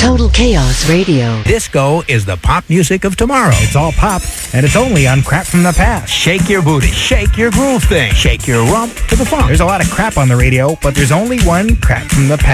Total Chaos Radio. Disco is the pop music of tomorrow. It's all pop, and it's only on Crap from the Past. Shake your booty, shake your groove thing, shake your rump to the funk. There's a lot of crap on the radio, but there's only one Crap from the Past.